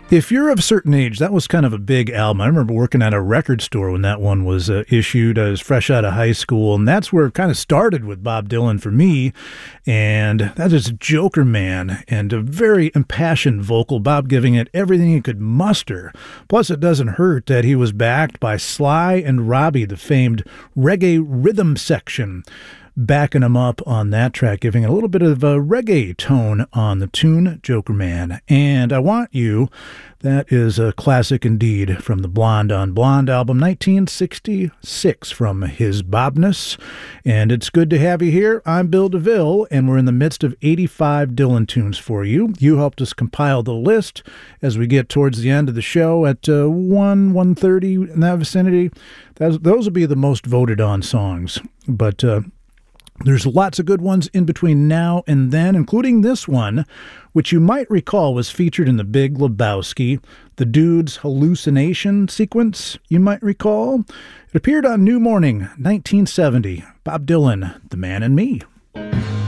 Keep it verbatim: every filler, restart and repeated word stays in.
If you're of a certain age, that was kind of a big album. I remember working at a record store when that one was uh, issued. I was fresh out of high school, and that's where it kind of started with Bob Dylan for me. And that is Joker Man, and a very impassioned vocal, Bob giving it everything he could muster. Plus, it doesn't hurt that he was backed by Sly and Robbie, the famed reggae rhythm section, backing him up on that track, giving it a little bit of a reggae tone on the tune, Joker Man. And I Want You, that is a classic indeed from the Blonde on Blonde album, nineteen sixty-six, from his Bobness. And it's good to have you here. I'm Bill DeVille, and we're in the midst of eighty-five Dylan tunes for you. You helped us compile the list as we get towards the end of the show at uh, one, one thirty in that vicinity. That's, those will be the most voted on songs. But uh, there's lots of good ones in between now and then, including this one, which you might recall was featured in The Big Lebowski, the dude's hallucination sequence, you might recall. It appeared on New Morning, nineteen seventy. Bob Dylan, The Man in Me.